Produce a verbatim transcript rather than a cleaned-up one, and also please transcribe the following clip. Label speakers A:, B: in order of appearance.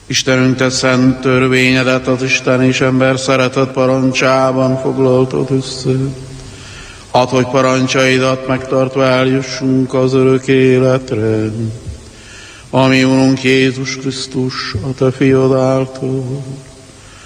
A: Istenünk, te szent törvényedet az Isten és ember szeretet parancsában foglaltad össze. Add, hogy parancsaidat megtartva eljussunk az örök életre. Ami Urunk Jézus Krisztus, a te fiad által.